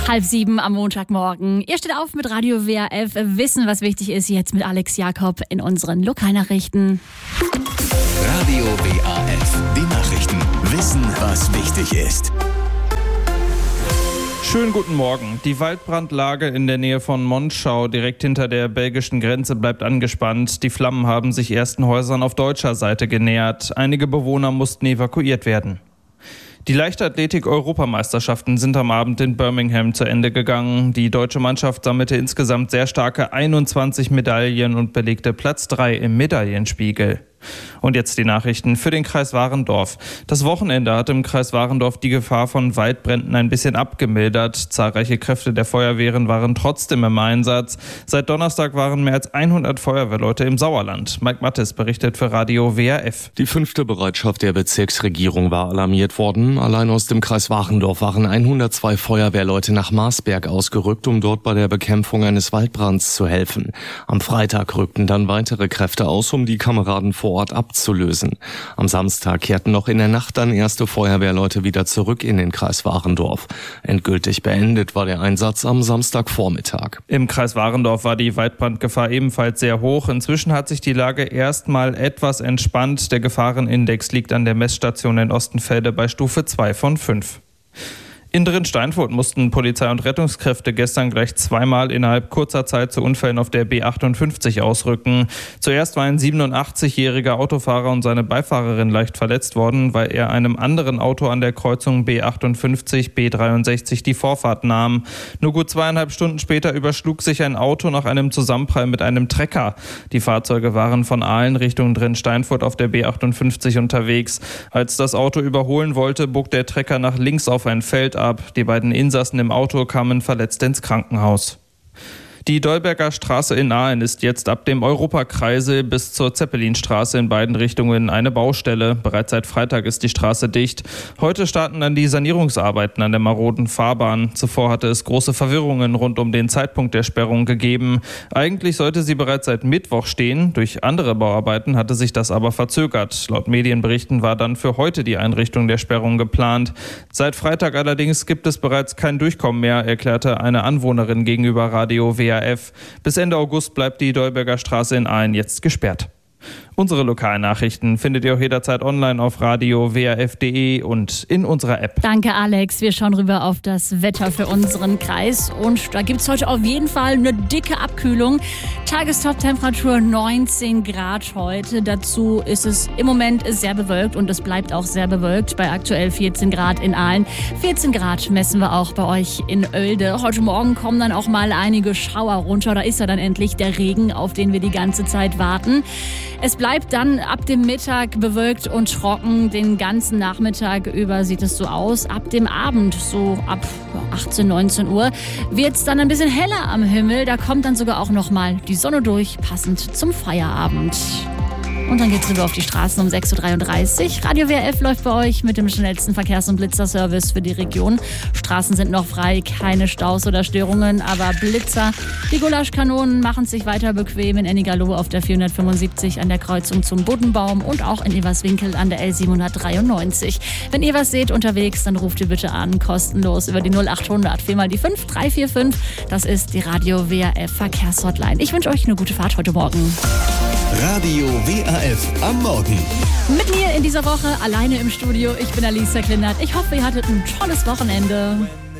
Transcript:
6:30 am Montagmorgen. Ihr steht auf mit Radio WRF. Wissen, was wichtig ist, jetzt mit Alex Jakob in unseren Lokalnachrichten. Radio WRF, die Nachrichten. Wissen, was wichtig ist. Schönen guten Morgen. Die Waldbrandlage in der Nähe von Monschau, direkt hinter der belgischen Grenze, bleibt angespannt. Die Flammen haben sich ersten Häusern auf deutscher Seite genähert. Einige Bewohner mussten evakuiert werden. Die Leichtathletik-Europameisterschaften sind am Abend in Birmingham zu Ende gegangen. Die deutsche Mannschaft sammelte insgesamt sehr starke 21 Medaillen und belegte Platz 3 im Medaillenspiegel. Und jetzt die Nachrichten für den Kreis Warendorf. Das Wochenende hat im Kreis Warendorf die Gefahr von Waldbränden ein bisschen abgemildert. Zahlreiche Kräfte der Feuerwehren waren trotzdem im Einsatz. Seit Donnerstag waren mehr als 100 Feuerwehrleute im Sauerland. Mike Mattes berichtet für Radio WRF. Die 5. Bereitschaft der Bezirksregierung war alarmiert worden. Allein aus dem Kreis Warendorf waren 102 Feuerwehrleute nach Marsberg ausgerückt, um dort bei der Bekämpfung eines Waldbrands zu helfen. Am Freitag rückten dann weitere Kräfte aus, um die Kameraden vor Ort abzulösen. Am Samstag kehrten noch in der Nacht dann erste Feuerwehrleute wieder zurück in den Kreis Warendorf. Endgültig beendet war der Einsatz am Samstagvormittag. Im Kreis Warendorf war die Waldbrandgefahr ebenfalls sehr hoch. Inzwischen hat sich die Lage erstmal etwas entspannt. Der Gefahrenindex liegt an der Messstation in Ostenfelde bei Stufe 2 von 5. In Drinsteinfurt mussten Polizei und Rettungskräfte gestern gleich zweimal innerhalb kurzer Zeit zu Unfällen auf der B58 ausrücken. Zuerst war ein 87-jähriger Autofahrer und seine Beifahrerin leicht verletzt worden, weil er einem anderen Auto an der Kreuzung B58, B63 die Vorfahrt nahm. Nur gut 2,5 Stunden später überschlug sich ein Auto nach einem Zusammenprall mit einem Trecker. Die Fahrzeuge waren von Aalen Richtung Drinsteinfurt auf der B58 unterwegs. Als das Auto überholen wollte, bog der Trecker nach links auf ein Feld ab. Die beiden Insassen im Auto kamen verletzt ins Krankenhaus. Die Dolberger Straße in Aalen ist jetzt ab dem Europakreisel bis zur Zeppelinstraße in beiden Richtungen eine Baustelle. Bereits seit Freitag ist die Straße dicht. Heute starten dann die Sanierungsarbeiten an der maroden Fahrbahn. Zuvor hatte es große Verwirrungen rund um den Zeitpunkt der Sperrung gegeben. Eigentlich sollte sie bereits seit Mittwoch stehen. Durch andere Bauarbeiten hatte sich das aber verzögert. Laut Medienberichten war dann für heute die Einrichtung der Sperrung geplant. Seit Freitag allerdings gibt es bereits kein Durchkommen mehr, erklärte eine Anwohnerin gegenüber Radio WRF. Bis Ende August bleibt die Dolberger Straße in Aalen jetzt gesperrt. Unsere Lokalnachrichten findet ihr auch jederzeit online auf radio-wrf.de und in unserer App. Danke, Alex. Wir schauen rüber auf das Wetter für unseren Kreis. Und da gibt es heute auf jeden Fall eine dicke Abkühlung. Tagestop-Temperatur 19 Grad heute. Dazu ist es im Moment sehr bewölkt und es bleibt auch sehr bewölkt bei aktuell 14 Grad in Aalen. 14 Grad messen wir auch bei euch in Oelde. Heute Morgen kommen dann auch mal einige Schauer runter. Da ist ja dann endlich der Regen, auf den wir die ganze Zeit warten. Es bleibt dann ab dem Mittag bewölkt und trocken. Den ganzen Nachmittag über sieht es so aus. Ab dem Abend, so ab 18, 19 Uhr, wird es dann ein bisschen heller am Himmel. Da kommt dann sogar auch noch mal die Sonne durch, passend zum Feierabend. Und dann geht's rüber auf die Straßen um 6:33 Uhr. Radio WRF läuft bei euch mit dem schnellsten Verkehrs- und Blitzerservice für die Region. Straßen sind noch frei, keine Staus oder Störungen, aber Blitzer. Die Gulaschkanonen machen sich weiter bequem in Ennigerloh auf der 475 an der Kreuzung zum Buddenbaum und auch in Everswinkel an der L793. Wenn ihr was seht unterwegs, dann ruft ihr bitte an, kostenlos über die 0800 4 die 5 345. Das ist die Radio WRF Verkehrshotline. Ich wünsche euch eine gute Fahrt heute Morgen. Radio WRF am Morgen. Mit mir in dieser Woche alleine im Studio. Ich bin Alicia Klindert. Ich hoffe, ihr hattet ein tolles Wochenende.